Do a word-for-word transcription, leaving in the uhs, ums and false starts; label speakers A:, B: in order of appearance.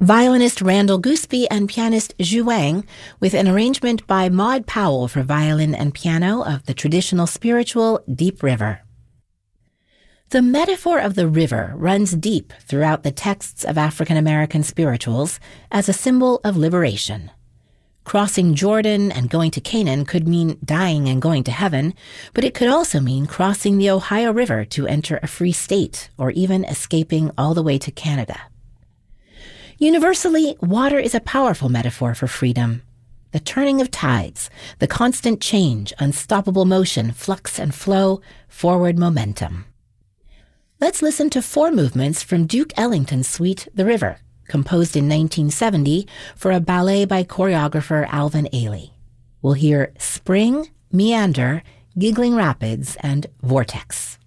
A: Violinist Randall Gooseby and pianist Zhu Wang, with an arrangement by Maud Powell for violin and piano of the traditional spiritual Deep River. The metaphor of the river runs deep throughout the texts of African American spirituals as a symbol of liberation. Crossing Jordan and going to Canaan could mean dying and going to heaven, but it could also mean crossing the Ohio River to enter a free state, or even escaping all the way to Canada. Universally, water is a powerful metaphor for freedom. The turning of tides, the constant change, unstoppable motion, flux and flow, forward momentum. Let's listen to four movements from Duke Ellington's suite, The River, composed in nineteen seventy for a ballet by choreographer Alvin Ailey. We'll hear Spring, Meander, Giggling Rapids, and Vortex.